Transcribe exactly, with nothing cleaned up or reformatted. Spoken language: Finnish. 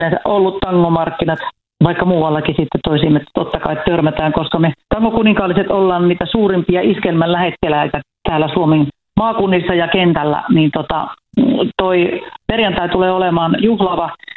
ollut tangomarkkinat, vaikka muuallakin sitten toisiin, että totta kai törmätään, koska me tangokuninkaalliset ollaan niitä suurimpia iskelmän lähettiläitä täällä Suomen maakunnissa ja kentällä, niin tota, toi perjantai tulee olemaan juhlava